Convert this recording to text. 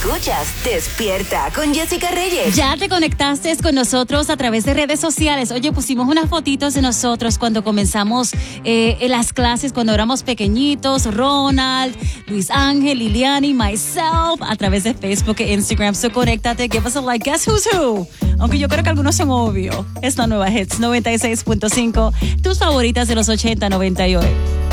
Escuchas Despierta con Jessica Reyes. Ya te conectaste con nosotros a través de redes sociales. Oye, pusimos unas fotitos de nosotros cuando comenzamos las clases, cuando éramos pequeñitos. Ronald, Luis Ángel, Liliani, myself, a través de Facebook e Instagram. So, conéctate, give us a like. Guess who's who? Aunque yo creo que algunos son obvios. Es la nueva Hits 96.5. Tus favoritas de los 80, 90 y hoy.